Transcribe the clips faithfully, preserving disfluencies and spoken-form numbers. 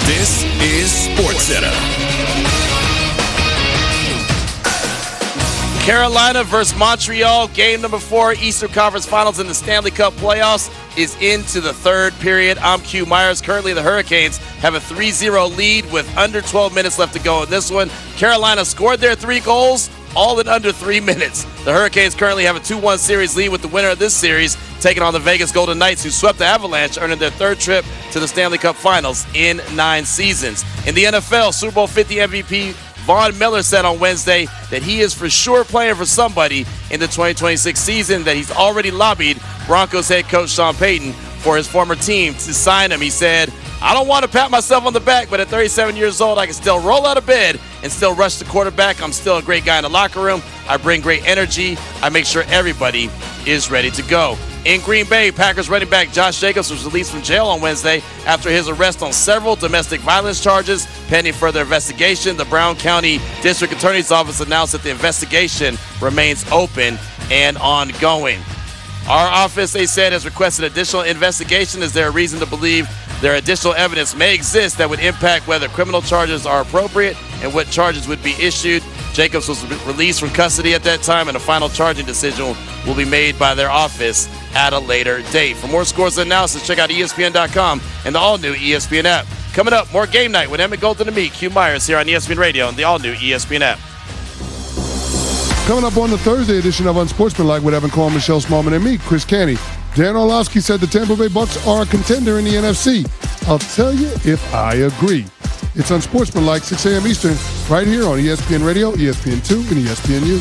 This is SportsCenter. Carolina versus Montreal, game number four, Eastern Conference Finals in the Stanley Cup playoffs is into the third period. I'm Q Myers. Currently, the Hurricanes have a three zero lead with under twelve minutes left to go in this one. Carolina scored their three goals, all in under three minutes. The Hurricanes currently have a two one series lead with the winner of this series taking on the Vegas Golden Knights, who swept the Avalanche, earning their third trip to the Stanley Cup Finals in nine seasons. In the N F L, Super Bowl fifty M V P Von Miller said on Wednesday that he is for sure playing for somebody in the twenty twenty-six season, that he's already lobbied Broncos head coach Sean Payton for his former team to sign him. He said, "I don't want to pat myself on the back, but at thirty-seven years old, I can still roll out of bed and still rush the quarterback. I'm still a great guy in the locker room. I bring great energy. I make sure everybody is ready to go." In Green Bay, Packers running back Josh Jacobs was released from jail on Wednesday after his arrest on several domestic violence charges. Pending further investigation, the Brown County District Attorney's Office announced that the investigation remains open and ongoing. Our office, they said, has requested additional investigation. Is there a reason to believe there additional evidence may exist that would impact whether criminal charges are appropriate and what charges would be issued? Jacobs was re- released from custody at that time, and a final charging decision will be made by their office at a later date. For more scores and analysis, check out E S P N dot com and the all-new E S P N app. Coming up, more Game Night with Emmett Golden and me, Q Myers, here on E S P N Radio and the all-new E S P N app. Coming up on the Thursday edition of Unsportsmanlike with Evan Cohen, Michelle Smallman, and me, Chris Canty. Dan Orlovsky said the Tampa Bay Bucks are a contender in the N F C. I'll tell you if I agree. It's Unsportsmanlike, six a.m. Eastern, right here on E S P N Radio, E S P N two, and E S P N U.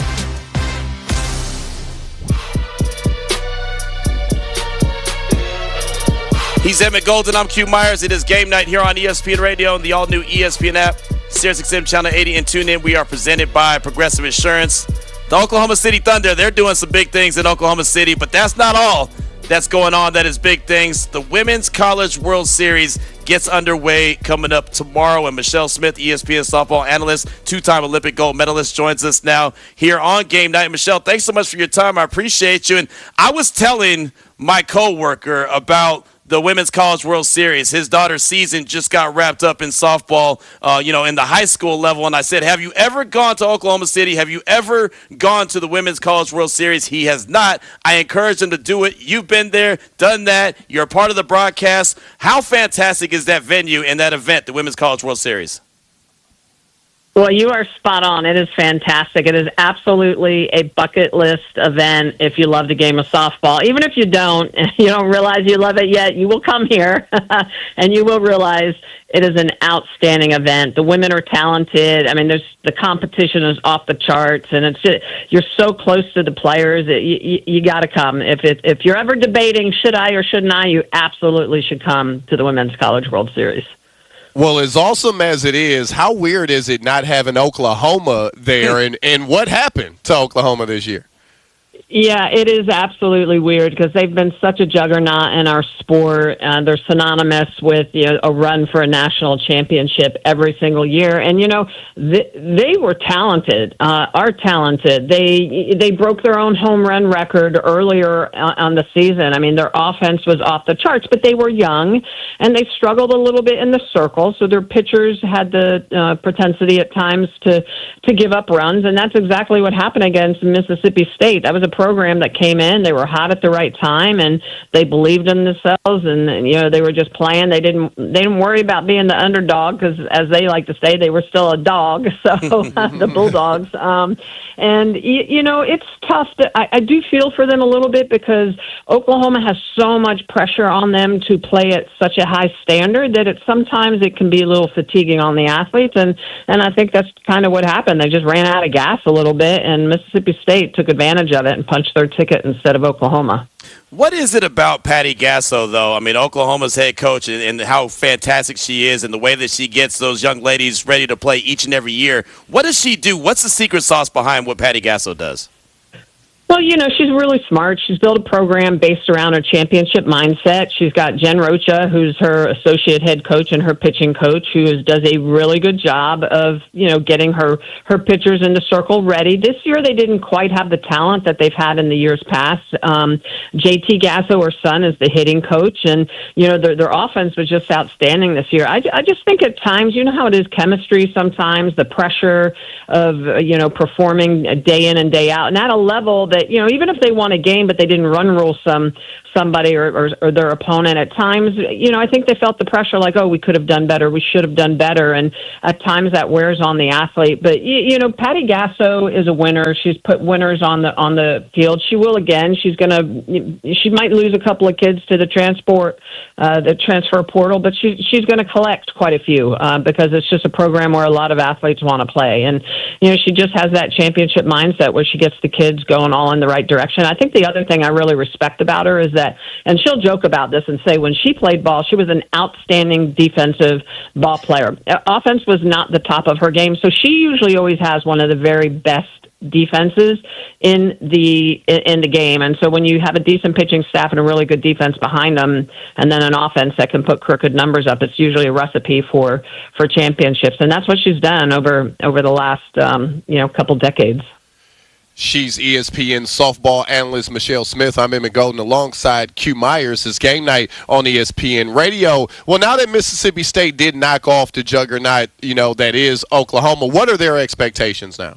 He's Emmett Golden. I'm Q Myers. It is Game Night here on E S P N Radio and the all-new E S P N app. Sirius X M Channel eighty and tune in. We are presented by Progressive Insurance. The Oklahoma City Thunder, they're doing some big things in Oklahoma City, but that's not all that's going on that is big things. The Women's College World Series gets underway coming up tomorrow, and Michelle Smith, E S P N softball analyst, two-time Olympic gold medalist, joins us now here on Game Night. Michelle, thanks so much for your time. I appreciate you. And I was telling my coworker about the Women's College World Series. His daughter's season just got wrapped up in softball, uh, you know, in the high school level. And I said, have you ever gone to Oklahoma City? Have you ever gone to the Women's College World Series? He has not. I encourage him to do it. You've been there, done that. You're a part of the broadcast. How fantastic is that venue and that event, the Women's College World Series? Well, you are spot on. It is fantastic. It is absolutely a bucket list event if you love the game of softball. Even if you don't, you don't realize you love it yet, you will come here and you will realize it is an outstanding event. The women are talented. I mean, there's the competition is off the charts, and it's just, you're so close to the players. It, you you got to come. If it, if you're ever debating should I or shouldn't I, you absolutely should come to the Women's College World Series. Well, as awesome as it is, how weird is it not having Oklahoma there, and, and what happened to Oklahoma this year? Yeah, it is absolutely weird because they've been such a juggernaut in our sport. Uh, they're synonymous with you know, a run for a national championship every single year. And, you know, they, they were talented, uh, are talented. They they broke their own home run record earlier on the season. I mean, their offense was off the charts, but they were young, and they struggled a little bit in the circle. So their pitchers had the uh, propensity at times to, to give up runs, and that's exactly what happened against Mississippi State. That was a program that came in. They were hot at the right time, and they believed in themselves, and, and you know they were just playing. They didn't they didn't worry about being the underdog because, as they like to say, they were still a dog. So the Bulldogs, um, and you, you know it's tough. To, I, I do feel for them a little bit because Oklahoma has so much pressure on them to play at such a high standard that it sometimes it can be a little fatiguing on the athletes, and and I think that's kind of what happened. They just ran out of gas a little bit, and Mississippi State took advantage of it and punched their ticket instead of Oklahoma. What is it about Patty Gasso, though? I mean, Oklahoma's head coach, and, and how fantastic she is and the way that she gets those young ladies ready to play each and every year. What does she do? What's the secret sauce behind what Patty Gasso does? Well, you know, she's really smart. She's built a program based around her championship mindset. She's got Jen Rocha, who's her associate head coach and her pitching coach, who is, does a really good job of, you know, getting her, her pitchers into circle ready. This year, they didn't quite have the talent that they've had in the years past. Um, J T Gasso, her son, is the hitting coach, and, you know, their, their offense was just outstanding this year. I, I just think at times, you know how it is, chemistry sometimes, the pressure of, uh, you know, performing day in and day out, and at a level that, you know, even if they won a game, but they didn't run rule some somebody or, or, or their opponent at times, you know, I think they felt the pressure like, oh, we could have done better. We should have done better. And at times that wears on the athlete. But, you, you know, Patty Gasso is a winner. She's put winners on the on the field. She will again. She's going to, she might lose a couple of kids to the transport, uh, the transfer portal, but she, she's going to collect quite a few uh, because it's just a program where a lot of athletes want to play. And, you know, she just has that championship mindset where she gets the kids going all in the right direction. I think the other thing I really respect about her is that, and she'll joke about this and say when she played ball, she was an outstanding defensive ball player. Offense was not the top of her game, so she usually always has one of the very best defenses in the in the game. And so when you have a decent pitching staff and a really good defense behind them, and then an offense that can put crooked numbers up, it's usually a recipe for for championships. And that's what she's done over over the last um, you know couple decades. She's E S P N softball analyst Michelle Smith. I'm Emmett Golden alongside Q Myers. It's game night on E S P N Radio. Well, now that Mississippi State did knock off the juggernaut, you know, that is Oklahoma, what are their expectations now?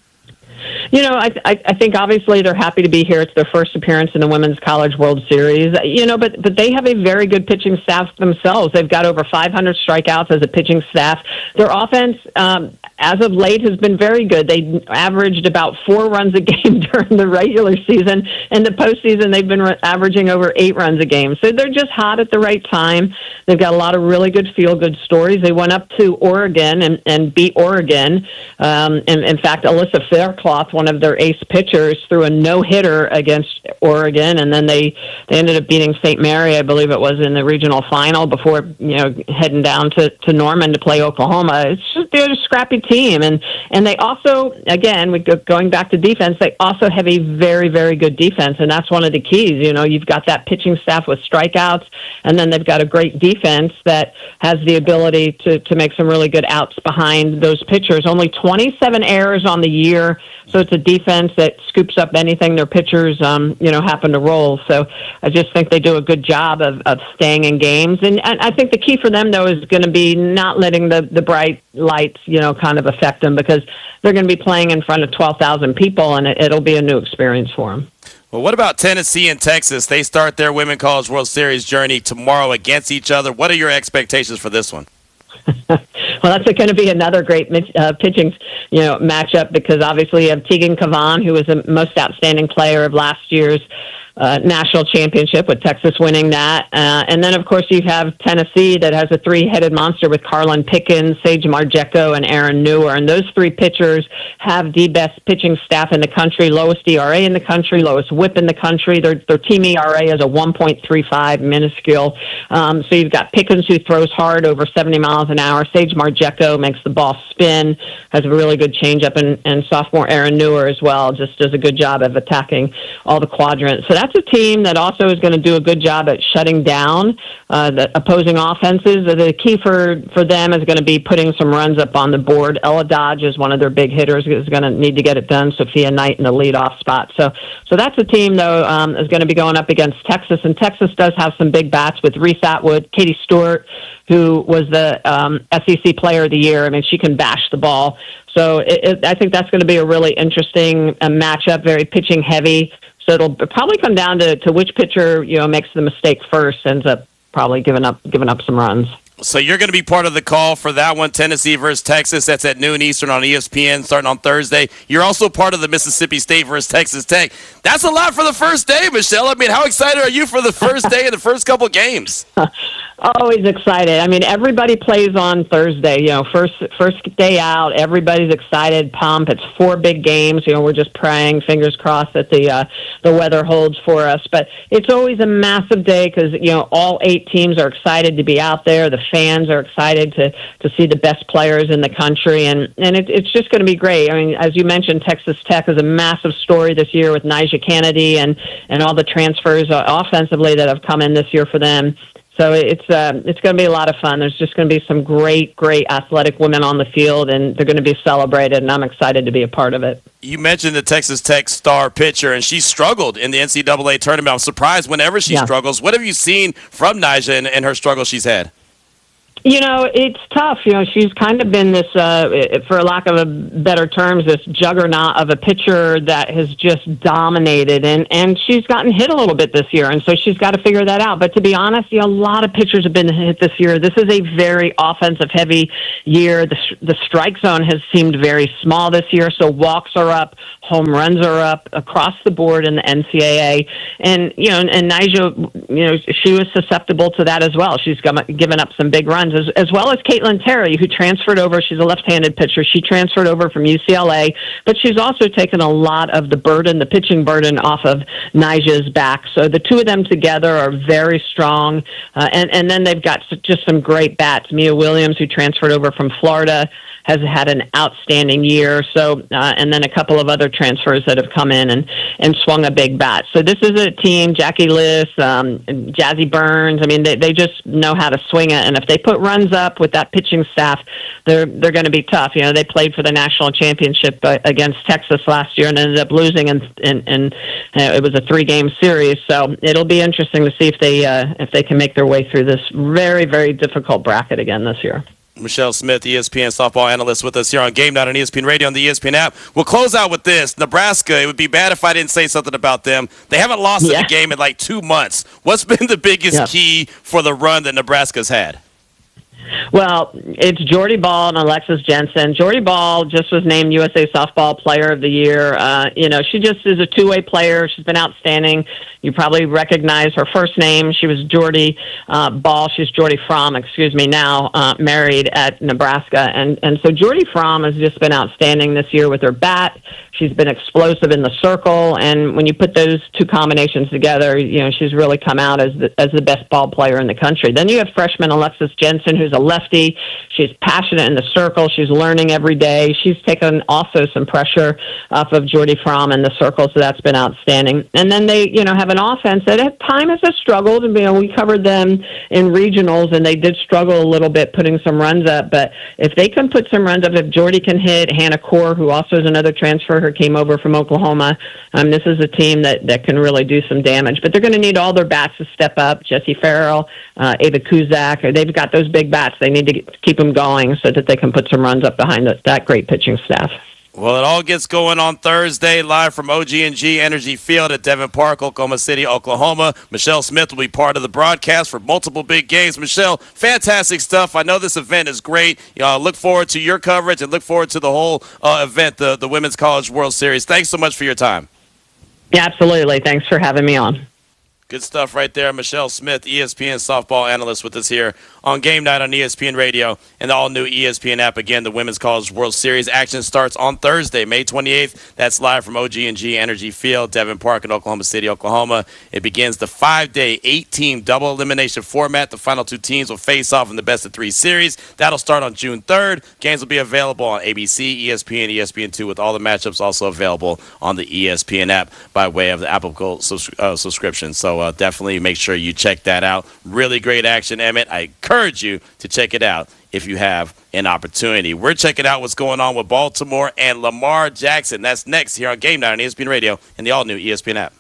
You know, I, I I think obviously they're happy to be here. It's their first appearance in the Women's College World Series. You know, but but they have a very good pitching staff themselves. They've got over five hundred strikeouts as a pitching staff. Their offense, um, as of late, has been very good. They averaged about four runs a game during the regular season. In the postseason, they've been re- averaging over eight runs a game. So they're just hot at the right time. They've got a lot of really good feel-good stories. They went up to Oregon and, and beat Oregon. Um, and in fact, Alyssa Faircloth, one of their ace pitchers, threw a no-hitter against Oregon, and then they, they ended up beating Saint Mary, I believe it was, in the regional final before, you know, heading down to, to Norman to play Oklahoma. It's just, they're a scrappy team, and, and they also, again, we go, going back to defense, they also have a very, very good defense, and that's one of the keys. You know, you've got that pitching staff with strikeouts, and then they've got a great defense that has the ability to, to make some really good outs behind those pitchers. Only twenty-seven errors on the year, so it's a defense that scoops up anything their pitchers, um, you know, happen to roll. So I just think they do a good job of, of staying in games. And, and I think the key for them, though, is going to be not letting the, the bright lights, you know, kind of affect them, because they're going to be playing in front of twelve thousand people, and it, it'll be a new experience for them. Well, what about Tennessee and Texas? They start their Women's College World Series journey tomorrow against each other. What are your expectations for this one? Well, that's going to be another great uh, pitching, you know, matchup, because obviously you have Tegan Cavan, who was the most outstanding player of last year's uh, national championship, with Texas winning that. Uh, and then, of course, you have Tennessee that has a three-headed monster with Carlin Pickens, Sage Marjecko, and Aaron Newer. And those three pitchers have the best pitching staff in the country, lowest E R A in the country, lowest whip in the country. Their, their team E R A is a one point three five, minuscule. Um, so you've got Pickens, who throws hard, over seventy miles an hour. Sage Marjecko makes the ball spin, has a really good changeup, and, and sophomore Aaron Newer as well just does a good job of attacking all the quadrants. So that's a team that also is going to do a good job at shutting down uh, the opposing offenses. The key for, for them is going to be putting some runs up on the board. Ella Dodge is one of their big hitters, is going to need to get it done. Sophia Knight in the leadoff spot. So so that's a team, though, um, is going to be going up against Texas, and Texas does have some big bats with Reese Atwood, Katie Stewart, who was the um, S E C Player of the Year. I mean, she can bash the ball. So it, it, I think that's going to be a really interesting uh, matchup, very pitching heavy. So it'll probably come down to, to which pitcher, you know, makes the mistake first, ends up probably giving up giving up some runs. So you're going to be part of the call for that one, Tennessee versus Texas. That's at noon Eastern on E S P N starting on Thursday. You're also part of the Mississippi State versus Texas Tech. That's a lot for the first day, Michelle. I mean, how excited are you for the first day and the first couple games? Always excited. I mean, everybody plays on Thursday. You know, first first day out, everybody's excited, pumped. It's four big games. You know, we're just praying, fingers crossed that the uh, the weather holds for us. But it's always a massive day because you know all eight teams are excited to be out there. The fans are excited to to see the best players in the country, and and it, it's just going to be great. I mean, as you mentioned, Texas Tech is a massive story this year with Nyjah Kennedy and and all the transfers uh, offensively that have come in this year for them. So it's uh, it's going to be a lot of fun. There's just going to be some great, great athletic women on the field, and they're going to be celebrated, and I'm excited to be a part of it. You mentioned the Texas Tech star pitcher, and she struggled in the N C double A tournament. I'm surprised whenever she yeah. struggles. What have you seen from Nyjah and, and her struggle she's had? You know, it's tough. You know, she's kind of been this, uh, for lack of a better terms, this juggernaut of a pitcher that has just dominated, and, and she's gotten hit a little bit this year, and so she's got to figure that out. But to be honest, you know, a lot of pitchers have been hit this year. This is a very offensive-heavy year. The, the strike zone has seemed very small this year, so walks are up, home runs are up across the board in the N C double A. And, you know, and Nyjah, you know, she was susceptible to that as well. She's given up some big runs. As, as well as Caitlin Terry, who transferred over. She's a left-handed pitcher. She transferred over from U C L A, but she's also taken a lot of the burden, the pitching burden, off of Nyjah's back. So the two of them together are very strong. Uh, and, and then they've got just some great bats. Mia Williams, who transferred over from Florida, has had an outstanding year. So, uh, and then a couple of other transfers that have come in and, and swung a big bat. So this is a team, Jackie Liss, um, Jazzy Burns. I mean, they, they just know how to swing it. And if they put runs up with that pitching staff, they're they're going to be tough. You know, they played for the national championship uh, against Texas last year and ended up losing, and and, and uh, it was a three-game series. So it'll be interesting to see if they uh, if they can make their way through this very, very difficult bracket again this year. Michelle Smith, E S P N softball analyst, with us here on Game Night on E S P N Radio on the E S P N app. We'll close out with this. Nebraska, it would be bad if I didn't say something about them. They haven't lost yeah. in a game in like two months. What's been the biggest yeah. key for the run that Nebraska's had? Well, it's Jordy Ball and Alexis Jensen. Jordy Ball just was named U S A Softball Player of the Year. Uh, you know, she just is a two-way player. She's been outstanding. You probably recognize her first name. She was Jordy uh, Ball. She's Jordy Fromm, excuse me, now uh, married at Nebraska. And, and so Jordy Fromm has just been outstanding this year with her bat. She's been explosive in the circle. And when you put those two combinations together, you know, she's really come out as the, as the best ball player in the country. Then you have freshman Alexis Jensen, who's a lefty. She's passionate in the circle. She's learning every day. She's taken also some pressure off of Jordy Fromm in the circle, so that's been outstanding. And then they, you know, have an offense that at times has struggled. And, you know, we covered them in regionals, and they did struggle a little bit putting some runs up. But if they can put some runs up, if Jordy can hit, Hannah Core, who also is another transfer, her came over from Oklahoma. Um, this is a team that, that can really do some damage. But they're going to need all their bats to step up. Jessie Farrell, uh, Ava Kuzak, they've got those big bats. They need to get, keep them going so that they can put some runs up behind the, that great pitching staff. Well, it all gets going on Thursday, live from O G and G Energy Field at Devon Park, Oklahoma City, Oklahoma. Michelle Smith will be part of the broadcast for multiple big games. Michelle, fantastic stuff. I know this event is great. Uh, look forward to your coverage and look forward to the whole uh, event, the, the Women's College World Series. Thanks so much for your time. Yeah, absolutely. Thanks for having me on. Good stuff right there. Michelle Smith, E S P N softball analyst, with us here on Game Night on E S P N Radio and the all-new E S P N app. Again, the Women's College World Series action starts on Thursday, May twenty-eighth. That's live from O G and G Energy Field, Devon Park in Oklahoma City, Oklahoma. It begins the five-day, eight-team double elimination format. The final two teams will face off in the best-of-three series. That'll start on June third. Games will be available on A B C, E S P N, E S P N two, with all the matchups also available on the E S P N app by way of the Apple Gold subs- uh, subscription. So uh, definitely make sure you check that out. Really great action, Emmett. I encourage you to check it out if you have an opportunity. We're checking out what's going on with Baltimore and Lamar Jackson. That's next here on Game Night on E S P N Radio and the all-new E S P N app.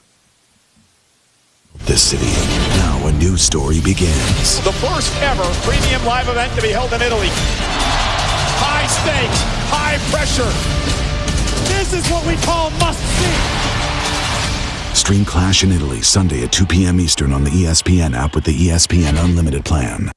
The city. Now a new story begins. The first ever premium live event to be held in Italy. High stakes, high pressure. This is what we call must-see. Stream Clash in Italy Sunday at two p.m. Eastern on the E S P N app with the E S P N Unlimited plan.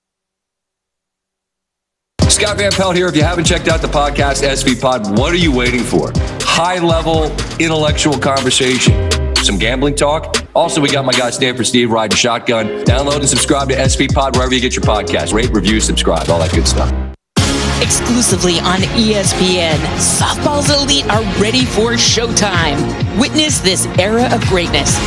Scott Van Pelt here. If you haven't checked out the podcast S V Pod, what are you waiting for? High-level intellectual conversation. Some gambling talk, Also, we got my guy Stanford Steve riding shotgun. Download and subscribe to S V Pod wherever you get your podcast. Rate, review, subscribe, all that good stuff. Exclusively on E S P N, softball's elite are ready for showtime. Witness this era of greatness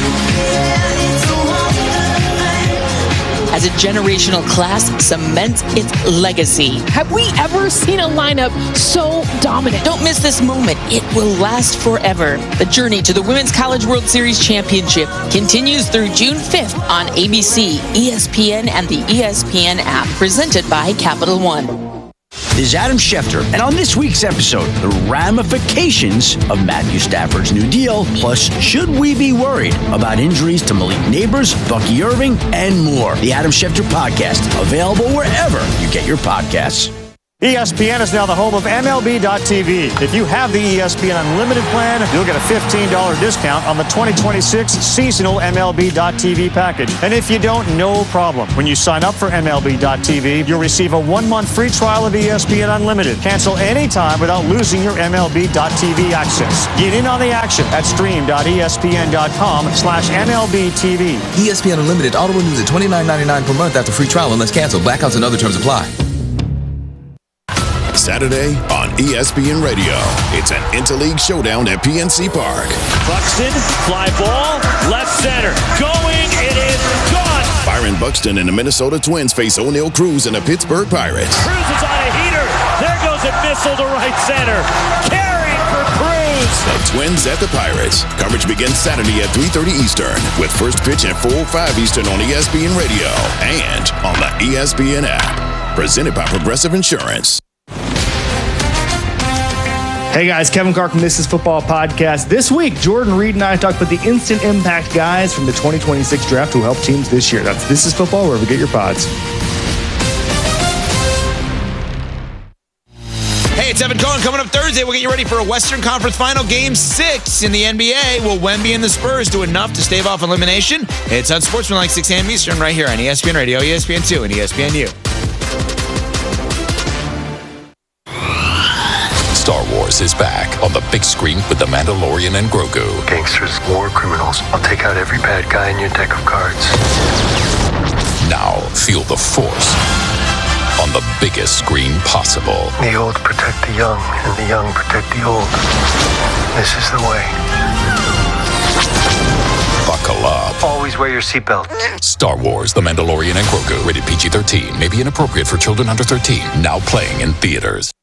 as a generational class cements its legacy. Have we ever seen a lineup so dominant? Don't miss this moment. It will last forever. The journey to the Women's College World Series Championship continues through June fifth on A B C, E S P N, and the E S P N app, presented by Capital One. This is Adam Schefter, and on this week's episode, the ramifications of Matthew Stafford's new deal, plus should we be worried about injuries to Malik Neighbors, Bucky Irving, and more. The Adam Schefter Podcast, available wherever you get your podcasts. E S P N is now the home of M L B dot T V. If you have the E S P N Unlimited plan, you'll get a fifteen dollars discount on the twenty twenty-six seasonal M L B dot T V package. And if you don't, no problem. When you sign up for M L B dot T V, you'll receive a one-month free trial of E S P N Unlimited. Cancel anytime without losing your M L B dot T V access. Get in on the action at stream dot E S P N dot com slash M L B T V. E S P N Unlimited auto renews at twenty-nine ninety-nine per month after free trial unless canceled. Blackouts and other terms apply. Saturday on E S P N Radio. It's an interleague showdown at P N C Park. Buxton, fly ball, left center. Going, it is gone. Byron Buxton and the Minnesota Twins face O'Neal Cruz and the Pittsburgh Pirates. Cruz is on a heater. There goes a missile to right center. Carried for Cruz. The Twins at the Pirates. Coverage begins Saturday at three thirty Eastern with first pitch at four oh five Eastern on E S P N Radio and on the E S P N app. Presented by Progressive Insurance. Hey guys, Kevin Carr from This Is Football Podcast. This week, Jordan Reed and I talk about the instant impact guys from the twenty twenty-six draft who helped teams this year. That's This Is Football, wherever you get your pods. Hey, it's Evan Cohen. Coming up Thursday, we'll get you ready for a Western Conference Final Game six in the N B A. Will Wemby and the Spurs do enough to stave off elimination? It's on Sportsmanlike six a.m. Eastern right here on E S P N Radio, E S P N two, and E S P N U. Star Wars is back on the big screen with The Mandalorian and Grogu. Gangsters, war criminals. I'll take out every bad guy in your deck of cards. Now feel the Force on the biggest screen possible. The old protect the young, and the young protect the old. This is the way. Buckle up. Always wear your seatbelt. Star Wars, The Mandalorian and Grogu. Rated P G thirteen. May be inappropriate for children under thirteen. Now playing in theaters.